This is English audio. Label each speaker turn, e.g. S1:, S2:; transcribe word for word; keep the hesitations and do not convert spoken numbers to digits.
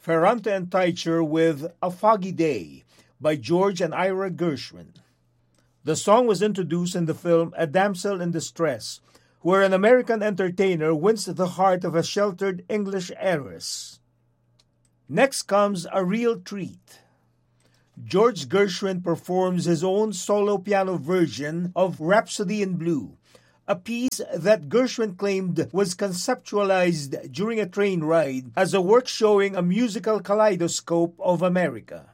S1: Ferrante and Teicher with A Foggy Day by George and Ira Gershwin. The song was introduced in the film A Damsel in Distress, where an American entertainer wins the heart of a sheltered English heiress. Next comes A Real Treat. George Gershwin performs his own solo piano version of Rhapsody in Blue, a piece that Gershwin claimed was conceptualized during a train ride as a work showing a musical kaleidoscope of America.